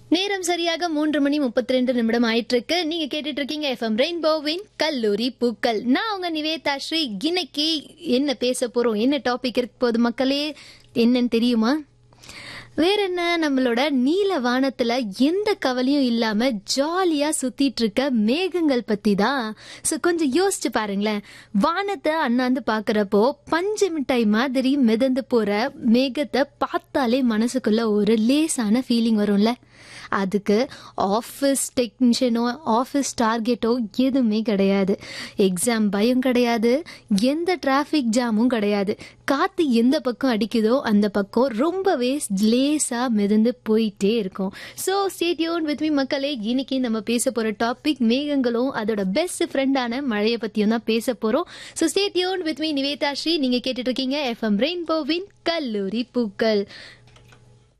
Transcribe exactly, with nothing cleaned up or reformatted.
நேரம் சரியாக மூன்று மணி முப்பத்தி ரெண்டு நிமிடம் ஆயிட்டு இருக்கு. நீங்க கேட்டுட்டு இருக்கீங்க எஃப்எம் ரெயின்போவின் கல்லூரி பூக்கள். நான் உங்க நிவேதா ஸ்ரீ. இன்னைக்கு என்ன பேச போறோம், என்ன டாபிக் இருக்கு போது மக்களே, என்னன்னு தெரியுமா? வேற என்ன, நம்மளோட நீல வானத்துல எந்த கவலையும் இல்லாம ஜாலியா சுத்திட்டு இருக்க மேகங்கள் பத்தி தான். ஸோ கொஞ்சம் யோசிச்சு பாருங்களேன். வானத்தை அண்ணாந்து பாக்குறப்போ பஞ்சு மிட்டாய் மாதிரி மிதந்து போற மேகத்தை பார்த்தாலே மனசுக்குள்ள ஒரு லேசான ஃபீலிங் வரும்ல. அதுக்கு ஆஃபீஸ் டெக்னீஷியனோ ஆஃபீஸ் டார்கெட்டோ எதுவுமே கிடையாது. எக்ஸாம் பயம் கிடையாது. எந்த டிராஃபிக் ஜாமும் கிடையாது. காத்து எந்த பக்கம் அடிக்குதோ அந்த பக்கம் ரொம்பவே லேசா மிதந்து போயிட்டே இருக்கும். So stay tuned with me மக்களே. இன்னைக்கு நம்ம பேச போற டாபிக் மேகங்களும் அதோட பெஸ்ட் ஃப்ரெண்டான மழையை பத்தியும் தான் பேச போறோம். So stay tuned with me Nivetha Sri. நீங்க கேட்டுட்டு இருக்கீங்க எஃப்எம் ரெயின்போவின் கல்லூரி பூக்கள்.